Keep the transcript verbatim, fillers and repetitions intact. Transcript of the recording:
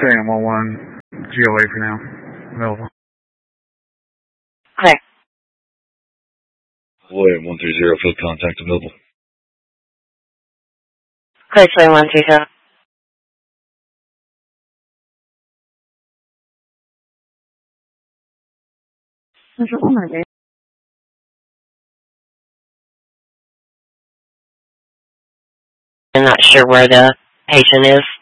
Sam one one G O A for now. Available. Okay. William one three zero, field contact available. Okay, sorry, one three zero. I'm not sure where the patient is.